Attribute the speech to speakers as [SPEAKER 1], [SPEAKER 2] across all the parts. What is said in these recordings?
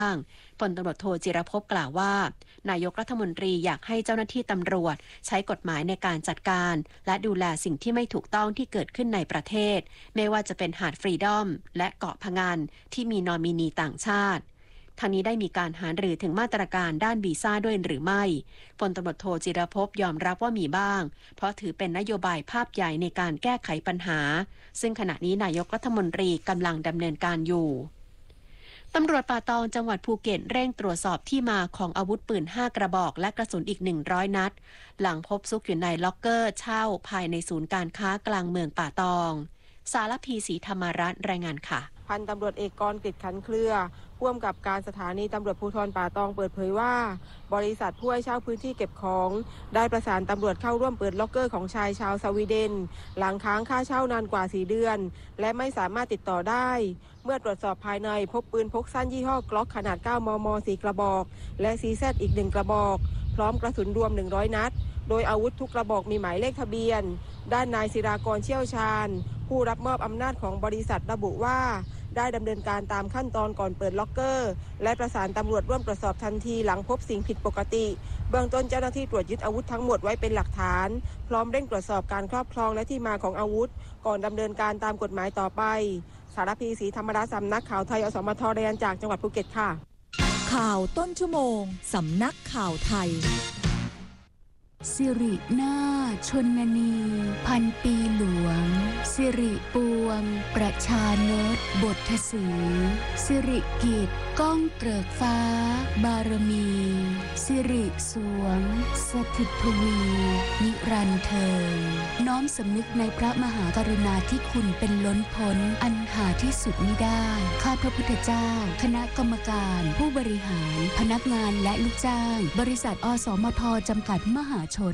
[SPEAKER 1] พลตำรวจโทจิรภพกล่าวว่านายกรัฐมนตรีอยากให้เจ้าหน้าที่ตำรวจใช้กฎหมายในการจัดการและดูแลสิ่งที่ไม่ถูกต้องที่เกิดขึ้นในประเทศไม่ว่าจะเป็นหาดฟรีดอมและเกาะพะงันที่มีนอมินีต่างชาติทางนี้ได้มีการหารือถึงมาตรการด้านวีซ่าด้วยหรือไม่พลตำรวจโทจิรภพยอมรับว่ามีบ้างเพราะถือเป็นนโยบายภาพใหญ่ในการแก้ไขปัญหาซึ่งขณะนี้นายกรัฐมนตรีกำลังดำเนินการอยู่ตำรวจป่าตองจังหวัดภูเก็ตเร่งตรวจสอบที่มาของอาวุธปืน5กระบอกและกระสุนอีก100นัดหลังพบซุกอยู่ในล็อกเกอร์เช่าภายในศูนย์การค้ากลางเมืองป่าตองสารพีศรีธรรมรัตน์รายงานค่ะ
[SPEAKER 2] พันตำรวจเอกกรกฤษขันเครือผู้กำกับการสถานีตำรวจภูธรป่าตองเปิดเผยว่าบริษัทผู้ให้เช่าพื้นที่เก็บของได้ประสานตำรวจเข้าร่วมเปิดล็อกเกอร์ของชายชาวสวีเดนหลังค้างค่าเช่านานกว่า4เดือนและไม่สามารถติดต่อได้เมื่อตรวจสอบภายในพบปืนพกสั้นยี่ห้อกล็อกขนาด9 มม. 4 กระบอกและซีแซดอีก1กระบอกพร้อมกระสุนรวม100นัดโดยอาวุธทุกกระบอกมีหมายเลขทะเบียนด้านนายศิรากรเชี่ยวชาญผู้รับมอบอำนาจของบริษัทระบุว่าได้ดำเนินการตามขั้นตอนก่อนเปิดล็อกเกอร์และประสานตำรวจร่วมตรวจสอบทันทีหลังพบสิ่งผิดปกติเบื้องต้นเจ้าหน้าที่ตรวจยึดอาวุธทั้งหมดไว้เป็นหลักฐานพร้อมเร่งตรวจสอบการครอบครองและที่มาของอาวุธก่อนดำเนินการตามกฎหมายต่อไปสารพีศรีธรรมรัตน์สำนักข่าวไทยอสมทรายงานจากจังหวัดภูเก็ตค่ะ
[SPEAKER 3] ข่าวต้นชั่วโมงสำนักข่าวไทยสิรินาถชนนีพันปีหลวงสิริปวงประชานตบทสีสิริกิจก้องเกริกฟ้าบารมีสิริสวงสถิตทวีนิรันดร์เทินน้อมสำนึกในพระมหากรุณาธิคุณเป็นล้นพ้นอันหาที่สุดมิได้ข้าพระพุทธเจ้าคณะกรรมการผู้บริหารพนักงานและลูกจ้างบริษัทอสมทจำกัดมหาชน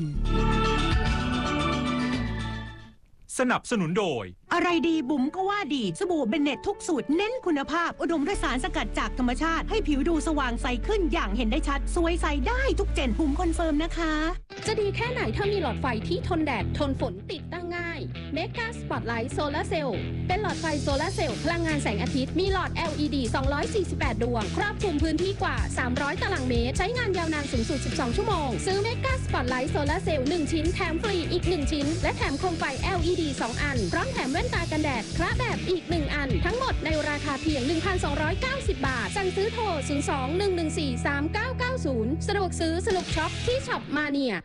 [SPEAKER 4] สนับสนุนโดย
[SPEAKER 5] อะไรดีบุ๋มก็ว่าดีสบู่เบนเน็ตทุกสูตรเน้นคุณภาพอุดมด้วยสารสกัดจากธรรมชาติให้ผิวดูสว่างใสขึ้นอย่างเห็นได้ชัดสวยใสได้ทุกเจนบุ๋มคอนเฟิร์มนะคะ
[SPEAKER 6] จะดีแค่ไหนถ้ามีหลอดไฟที่ทนแดดทนฝนติดตั้งง่ายเมกาสปอตไลท์โซลาร์เซลล์เป็นหลอดไฟโซลาร์เซลล์พลังงานแสงอาทิตย์มีหลอด LED 248 ดวงครอบคลุมพื้นที่กว่า300ตารางเมตรใช้งานยาวนานสูงสุด12ชั่วโมงซื้อเมกาสปอตไลท์โซลาร์เซลล์1ชิ้นแถมฟรีอีก1ชิ้นและแถมโคมไฟ LED 2 อันพร้อมแถมแว่นตากันแดดคระแบบอีก1อันทั้งหมดในราคาเพียง 1,290 บาทสั่งซื้อโทร 02-114-3990 สะดวกซื้อสนุกช็อปที่ช็อปมาเนีย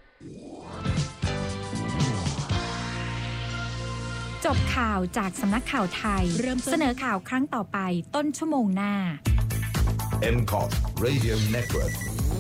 [SPEAKER 7] จบข่าวจากสำนักข่าวไทยเสนอข่าวครั้งต่อไปต้นชั่วโมงหน้า
[SPEAKER 8] MCOT Radio Network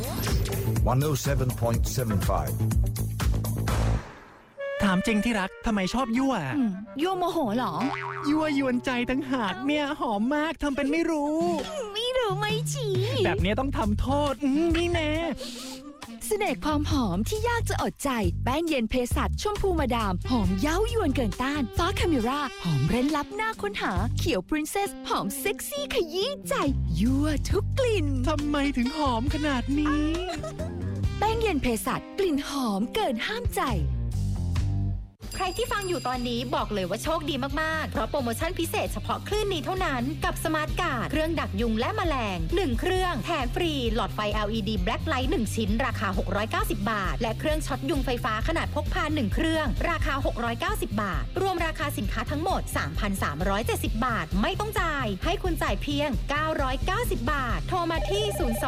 [SPEAKER 8] 107.75
[SPEAKER 9] ถามจริงที่รักทำไมชอบยั่ว
[SPEAKER 3] ยั่วโมโหหรอ
[SPEAKER 9] ยั่วยวนใจตั้งหากเนี่ยหอมมากทำเป็นไม่รู้
[SPEAKER 3] ไม่ชี้
[SPEAKER 9] แบบนี้ต้องทำโทษนี่แน่
[SPEAKER 3] เสน่ห์ความหอมที่ยากจะอดใจแป้งเย็นเภสัชชมพูมาดามหอมเย้ายวนเกินต้านฟ้าคาเมราหอมเร้นลับน่าค้นหาเขียวพรินเซสหอมเซ็กซี่ขยี้ใจยั่วทุกกลิ่น
[SPEAKER 9] ทำไมถึงหอมขนาดนี้
[SPEAKER 3] แป้งเย็นเภสัชกลิ่นหอมเกินห้ามใจ
[SPEAKER 7] ใครที่ฟังอยู่ตอนนี้บอกเลยว่าโชคดีมากๆเพราะโปรโมชั่นพิเศษเฉพาะคลื่นนี้เท่านั้นกับสมาร์ทการ์ดเครื่องดักยุงและแมลง1เครื่องแถมฟรีหลอดไฟ LED Black Light 1ชิ้นราคา690บาทและเครื่องช็อตยุงไฟฟ้าขนาดพกพา1เครื่องราคา690บาทรวมราคาสินค้าทั้งหมด 3,370 บาทไม่ต้องจ่ายให้คุณจ่ายเพียง990บาทโทรมาที่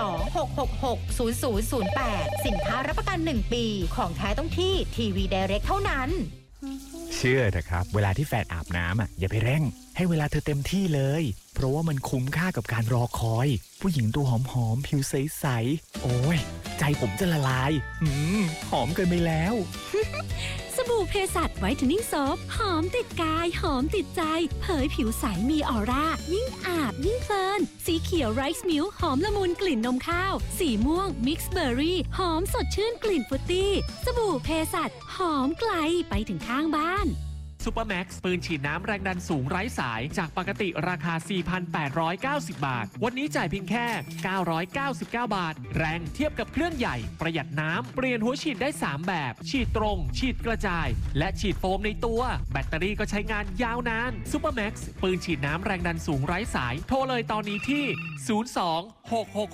[SPEAKER 7] 02-666-0008สินค้ารับประกัน1ปีของแท้ต้องที่ทีวีไดเรกเท่านั้น
[SPEAKER 9] เชื่อเถอะครับเวลาที่แฟนอาบน้ำอย่าไปเร่งให้เวลาเธอเต็มที่เลยเพราะว่ามันคุ้มค่ากับการรอคอยผู้หญิงตัวหอมๆผิวใสๆโอ้ยใจผมจะละลายหอมเกินไปแล้ว
[SPEAKER 3] สบู่เภสัชไวท์เทนนิ่งโซฟหอมติดกายหอมติดใจเผยผิวใสมีออร่ายิ่งอาบยิ่งเพลินสีเขียวไรซ์มิลค์หอมละมุนกลิ่นนมข้าวสีม่วงมิกซ์เบอร์รี่หอมสดชื่นกลิ่นฟรุตตี้สบู่เภสัชหอมไกลไปถึงข้างบ้าน
[SPEAKER 10] Super Max ปืนฉีดน้ำแรงดันสูงไร้สายจากปกติราคา 4,890 บาทวันนี้จ่ายเพียงแค่ 999 บาทแรงเทียบกับเครื่องใหญ่ประหยัดน้ำเปลี่ยนหัวฉีดได้ 3 แบบฉีดตรงฉีดกระจายและฉีดโฟมในตัวแบตเตอรี่ก็ใช้งานยาวนาน Super Max ปืนฉีดน้ำแรงดันสูงไร้สายโทรเลยตอนนี้ที่ 02 666